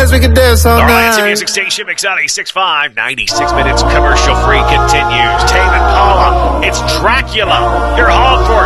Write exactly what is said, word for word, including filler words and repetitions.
dance, we can dance all All night. right, it's a music station, Mix ninety-six point five, ninety-six minutes commercial free continues. Tame and Paula, it's Dracula. Your hog for